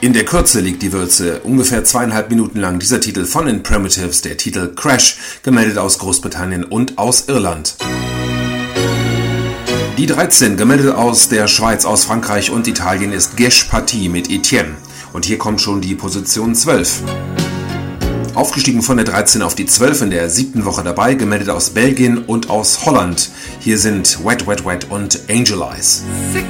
In der Kürze liegt die Würze, ungefähr 2,5 Minuten lang dieser Titel von den Primitives, der Titel Crash, gemeldet aus Großbritannien und aus Irland. Die 13, gemeldet aus der Schweiz, aus Frankreich und Italien, ist Gesh Partie mit Etienne. Und hier kommt schon die Position 12. Aufgestiegen von der 13 auf die 12 in der 7. Woche dabei, gemeldet aus Belgien und aus Holland. Hier sind Wet Wet Wet und Angel Eyes. Sick